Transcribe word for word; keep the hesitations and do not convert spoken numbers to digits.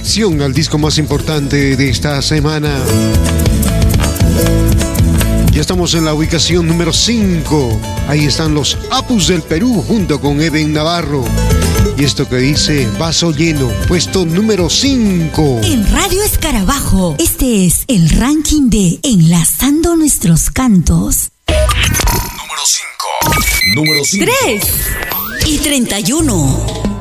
selección al disco más importante de esta semana. Ya estamos en la ubicación número cinco. Ahí están los Apus del Perú junto con Eben Navarro. Y esto que dice Vaso Lleno, puesto número cinco. En Radio Escarabajo, este es el ranking de Enlazando Nuestros Cantos. Número cinco. Número cinco. tres y treinta y uno.